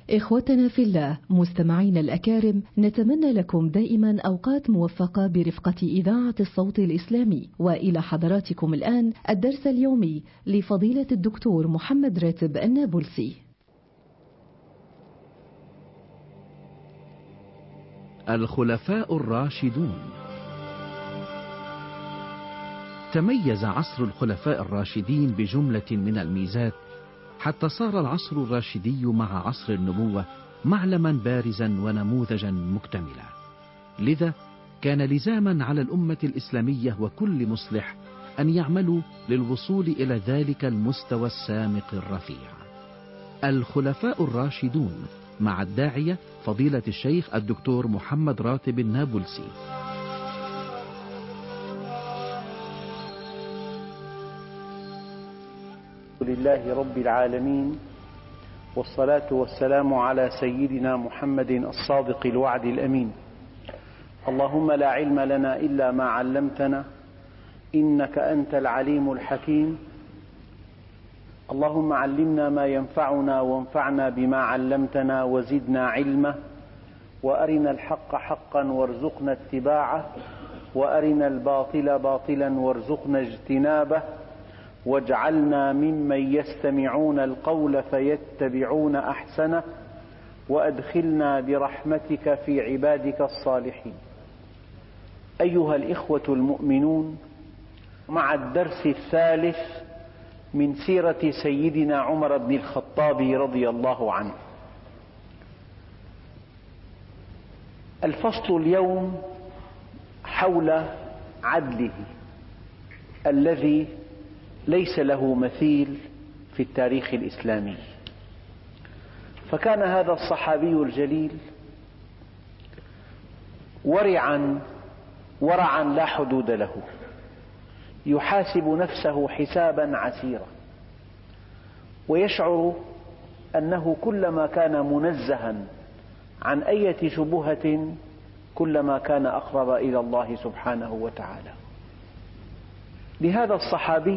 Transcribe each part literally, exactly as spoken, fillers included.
إخوتنا في الله، مستمعين الأكارم، نتمنى لكم دائما أوقات موفقة برفقة إذاعة الصوت الإسلامي. وإلى حضراتكم الآن الدرس اليومي لفضيلة الدكتور محمد راتب النابلسي. الخلفاء الراشدون. تميز عصر الخلفاء الراشدين بجملة من الميزات، حتى صار العصر الراشدي مع عصر النبوة معلما بارزا ونموذجا مكتملا. لذا كان لزاما على الأمة الإسلامية وكل مصلح أن يعملوا للوصول إلى ذلك المستوى السامق الرفيع. الخلفاء الراشدون مع الداعية فضيلة الشيخ الدكتور محمد راتب النابلسي. لله رب العالمين، والصلاة والسلام على سيدنا محمد الصادق الوعد الأمين. اللهم لا علم لنا إلا ما علمتنا، إنك أنت العليم الحكيم. اللهم علمنا ما ينفعنا وانفعنا بما علمتنا وزدنا علما، وأرنا الحق حقا وارزقنا اتباعه، وأرنا الباطل باطلا وارزقنا اجتنابه، واجعلنا ممن يستمعون القول فيتبعون أحسنه، وأدخلنا برحمتك في عبادك الصالحين. أيها الإخوة المؤمنون، مع الدرس الثالث من سيرة سيدنا عمر بن الخطاب رضي الله عنه. الفصل اليوم حول عدله الذي ليس له مثيل في التاريخ الإسلامي. فكان هذا الصحابي الجليل ورعا ورعا لا حدود له، يحاسب نفسه حسابا عسيرا، ويشعر أنه كلما كان منزها عن أي شبهة كلما كان أقرب إلى الله سبحانه وتعالى. لهذا الصحابي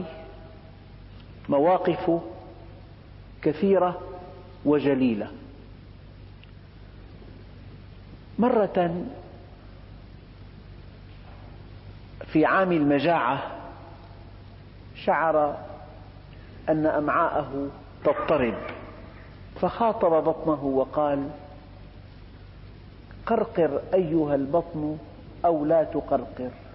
مواقف كثيرة وجليلة. مرة في عام المجاعة شعر أن أمعاءه تضطرب، فخاطب بطنه وقال: قرقر أيها البطن أو لا تقرقر،